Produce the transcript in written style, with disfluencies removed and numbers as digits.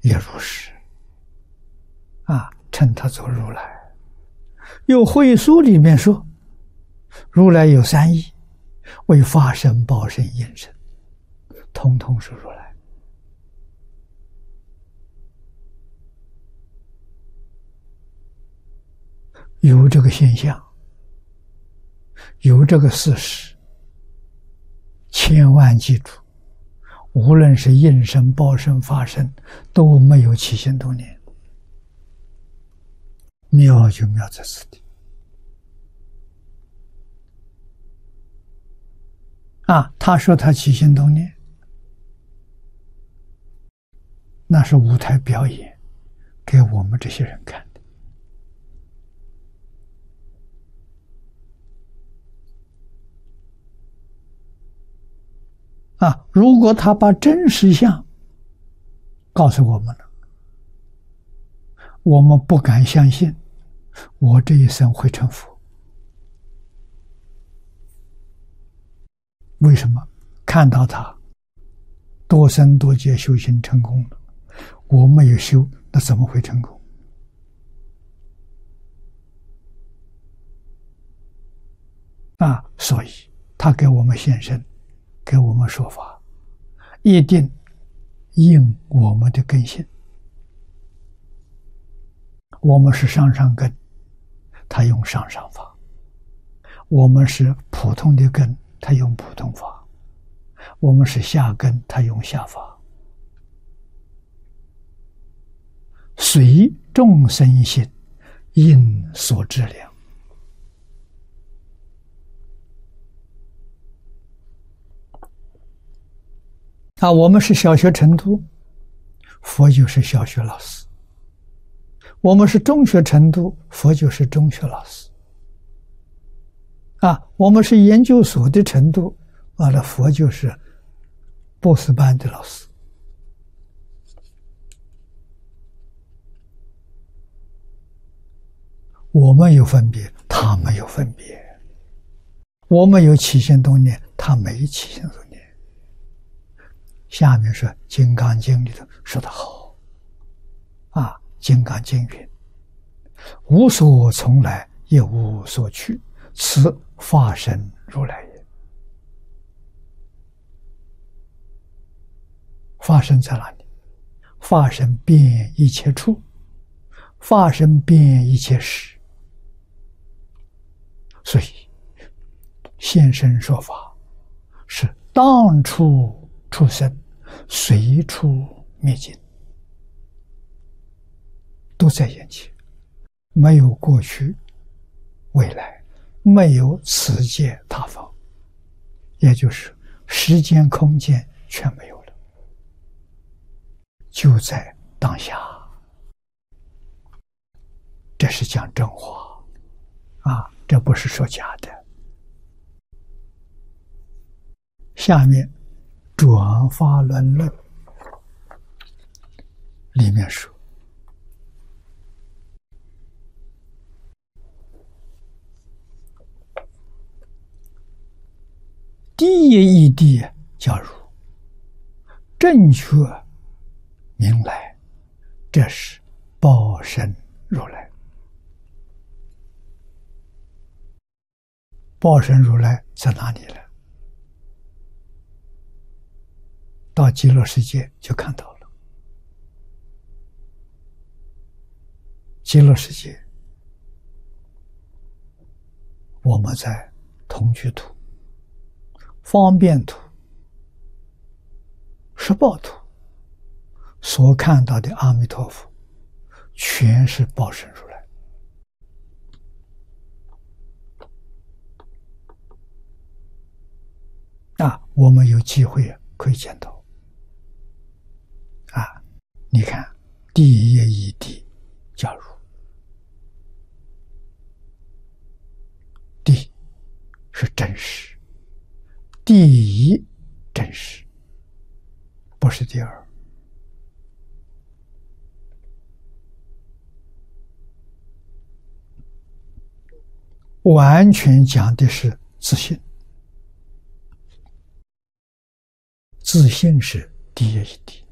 也如是称他做如来。又会疏里面说，如来有三义，为法身、报身、应身，通通是如来。有这个现象，有这个事实，千万记住，无论是应身、报身、法身，都没有起心动念。妙就妙在此地他说他起心动念，那是舞台表演给我们这些人看的如果他把真实相告诉我们了，我们不敢相信我这一生会成佛。为什么？看到他多生多劫修行成功了，我没有修，那怎么会成功？所以他给我们现身，给我们说法，一定应我们的根性。我们是上上根，他用上上法；我们是普通的根，他用普通法；我们是下根，他用下法。随众生心，应所知量。我们是小学程度，佛就是小学老师；我们是中学程度，佛就是中学老师。我们是研究所的程度，完了佛就是博士班的老师。我们有分别，他没有分别；我们有起心动念，他没起心动念。下面说《金刚经》里头说得好《金刚经》云：无所从来，也无所去，此法身如来也。法身在哪里？法身遍一切处，法身遍一切时。所以现身说法是当处出生，随处灭尽，都在眼前，没有过去未来，没有此界他方，也就是时间空间全没有了，就在当下。这是讲真话这不是说假的。下面转法轮论里面说，第一义谛叫如，正确明来，这是报身如来。报身如来在哪里了？到极乐世界就看到了。极乐世界，我们在同居土、方便土、十报土所看到的阿弥陀佛，全是报身如来。我们有机会可以见到。你看，第一义谛叫如，谛是真实，第一真实，不是第二。完全讲的是自信，自信是第一义谛。